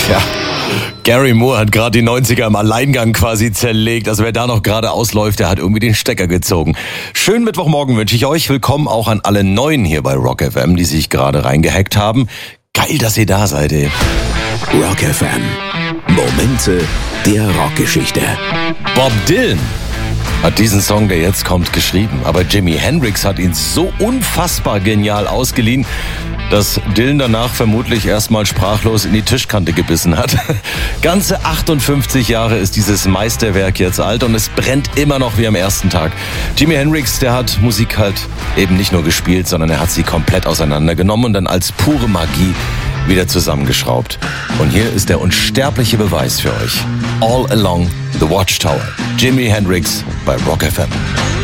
Tja, Gary Moore hat gerade die 90er im Alleingang quasi zerlegt. Also wer da noch gerade ausläuft, der hat irgendwie den Stecker gezogen. Schönen Mittwochmorgen wünsche ich euch. Willkommen auch an alle Neuen hier bei Rock FM, die sich gerade reingehackt haben. Geil, dass ihr da seid, ey. Rock FM. Momente der Rockgeschichte. Bob Dylan hat diesen Song, der jetzt kommt, geschrieben. Aber Jimi Hendrix hat ihn so unfassbar genial ausgeliehen, dass Dylan danach vermutlich erstmal sprachlos in die Tischkante gebissen hat. Ganze 58 Jahre ist dieses Meisterwerk jetzt alt und es brennt immer noch wie am ersten Tag. Jimi Hendrix, der hat Musik halt eben nicht nur gespielt, sondern er hat sie komplett auseinandergenommen und dann als pure Magie wieder zusammengeschraubt. Und hier ist der unsterbliche Beweis für euch. All Along the Watchtower. Jimi Hendrix bei Rock FM.